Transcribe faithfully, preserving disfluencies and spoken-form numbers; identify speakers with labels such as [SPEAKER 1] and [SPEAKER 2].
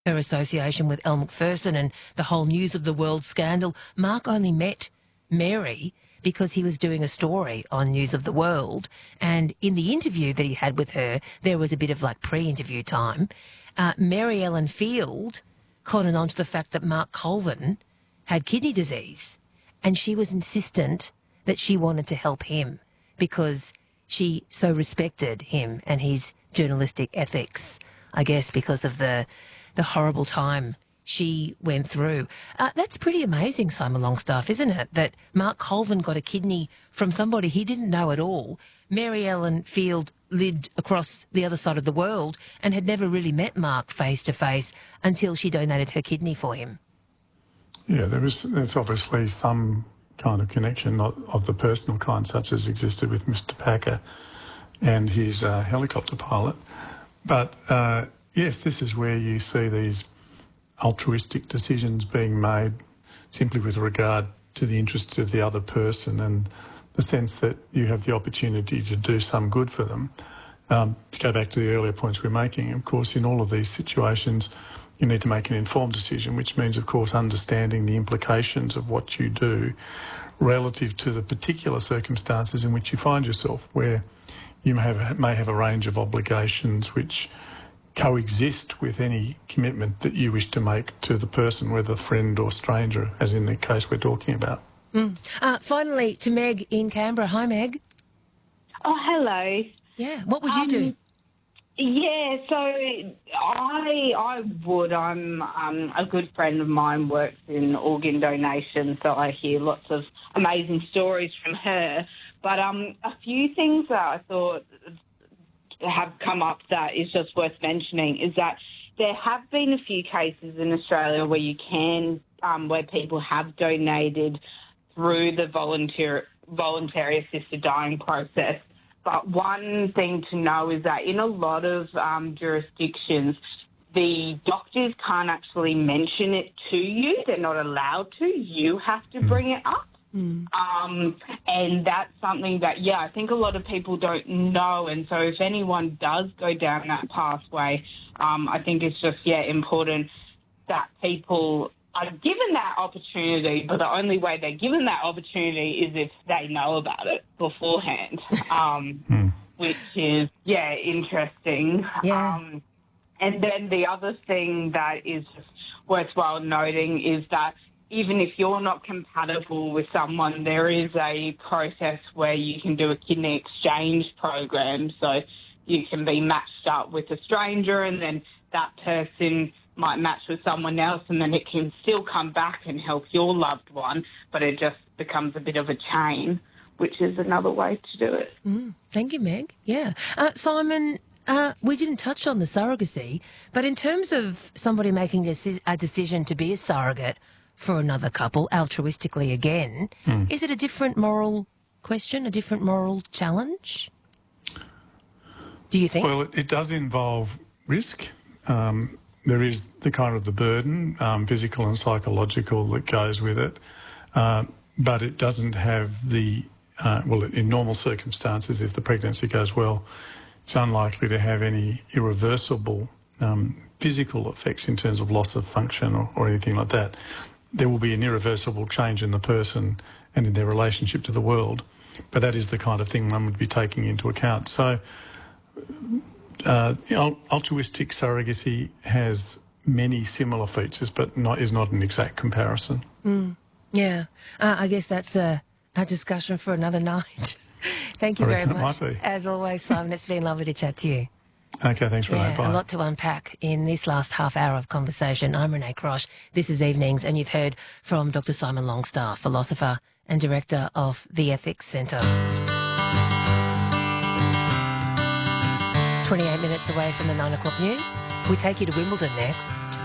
[SPEAKER 1] her association with Elle Macpherson and the whole News of the World scandal. Mark only met Mary because he was doing a story on News of the World, and in the interview that he had with her, there was a bit of like pre-interview time. Uh, Mary Ellen Field cottoned on to the fact that Mark Colvin had kidney disease, and she was insistent that she wanted to help him because she so respected him and his journalistic ethics, I guess because of the the horrible time she went through. Uh, that's pretty amazing, Simon Longstaff, isn't it? That Mark Colvin got a kidney from somebody he didn't know at all. Mary Ellen Field lived across the other side of the world and had never really met Mark face to face until she donated her kidney for him.
[SPEAKER 2] Yeah, there was there's obviously some kind of connection, not of the personal kind, such as existed with Mister Packer and his uh, helicopter pilot. But uh, yes, this is where you see these altruistic decisions being made simply with regard to the interests of the other person and the sense that you have the opportunity to do some good for them. Um, to go back to the earlier points we're making, of course, in all of these situations, you need to make an informed decision, which means, of course, understanding the implications of what you do relative to the particular circumstances in which you find yourself, where you may have, may have a range of obligations which coexist with any commitment that you wish to make to the person, whether friend or stranger, as in the case we're talking about.
[SPEAKER 1] Mm. Uh, finally, to Meg in Canberra. Hi, Meg.
[SPEAKER 3] Oh, hello.
[SPEAKER 1] Yeah, what would you
[SPEAKER 3] um,
[SPEAKER 1] do?
[SPEAKER 3] Yeah, so I I would. I'm um, a good friend of mine works in organ donation, so I hear lots of amazing stories from her. But um, a few things that I thought have come up that is just worth mentioning is that there have been a few cases in Australia where you can, um, where people have donated through the volunteer, voluntary assisted dying process. But one thing to know is that in a lot of um, jurisdictions, the doctors can't actually mention it to you. They're not allowed to. You have to bring it up. Mm. Um, and that's something that, yeah, I think a lot of people don't know. And so if anyone does go down that pathway, um, I think it's just, yeah, important that people are given that opportunity, but the only way they're given that opportunity is if they know about it beforehand, um, mm. which is, yeah, interesting.
[SPEAKER 1] Yeah.
[SPEAKER 3] Um, and then the other thing that is just worthwhile noting is that even if you're not compatible with someone, there is a process where you can do a kidney exchange program. So you can be matched up with a stranger and then that person might match with someone else and then it can still come back and help your loved one, but it just becomes a bit of a chain, which is another way to do it.
[SPEAKER 1] Mm, thank you, Meg. Yeah. Uh, Simon, uh, we didn't touch on the surrogacy, but in terms of somebody making a, a decision to be a surrogate for another couple, altruistically again, mm. is it a different moral question, a different moral challenge? Do you think?
[SPEAKER 2] Well, it, it does involve risk. Um, there is the kind of the burden, um, physical and psychological, that goes with it. Uh, but it doesn't have the, uh, well, in normal circumstances, if the pregnancy goes well, it's unlikely to have any irreversible um, physical effects in terms of loss of function or, or anything like that. There will be an irreversible change in the person and in their relationship to the world. But that is the kind of thing one would be taking into account. So uh, altruistic surrogacy has many similar features, but not, is not an exact comparison.
[SPEAKER 1] Mm, yeah. Uh, I guess that's a, a discussion for another night. Thank you very much. As always, Simon, it's been lovely to chat to you.
[SPEAKER 2] Okay, thanks, Renee.
[SPEAKER 1] Yeah,
[SPEAKER 2] Bye.
[SPEAKER 1] A lot to unpack in this last half hour of conversation. I'm Renee Crosh. This is Evenings, and you've heard from Doctor Simon Longstaff, philosopher and director of the Ethics Centre. twenty-eight minutes away from the nine o'clock news. We take you to Wimbledon next.